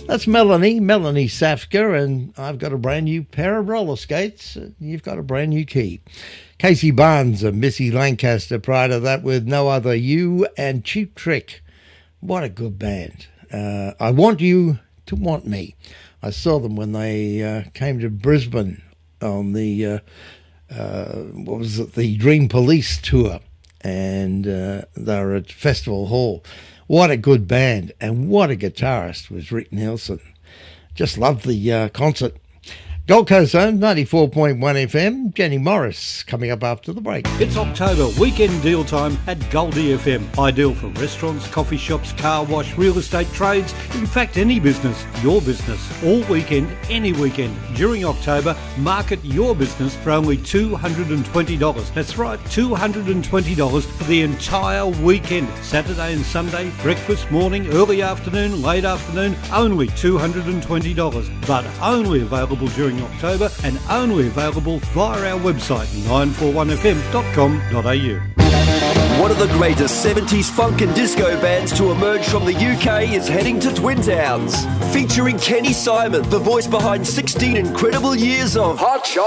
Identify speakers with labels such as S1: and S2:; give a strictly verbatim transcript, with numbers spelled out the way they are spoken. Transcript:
S1: That's Melanie, Melanie Safka, and I've got a brand new pair of roller skates. You've got a brand new key. Casey Barnes and Missy Lancaster prior to that with No Other You and Cheap Trick. What a good band. Uh, I Want You to Want Me. I saw them when they uh, came to Brisbane on the, uh, uh, what was it, the Dream Police tour. And uh, they were at Festival Hall. What a good band, and what a guitarist was Rick Nielsen. Just loved the uh, concert. Gold Coast Zone, ninety-four point one F M. Jenny Morris coming up after the break.
S2: It's October, weekend deal time at Goldie F M. Ideal for restaurants, coffee shops, car wash, real estate trades, in fact any business, your business. All weekend, any weekend. During October, market your business for only two hundred twenty dollars. That's right, two hundred twenty dollars for the entire weekend. Saturday and Sunday, breakfast, morning, early afternoon, late afternoon, only two hundred twenty dollars. But only available during October and only available via our website nine four one f m dot com dot a u.
S3: One of the greatest seventies funk and disco bands to emerge from the U K is heading to Twin Towns. Featuring Kenny Simon, the voice behind sixteen incredible years of Hot Shot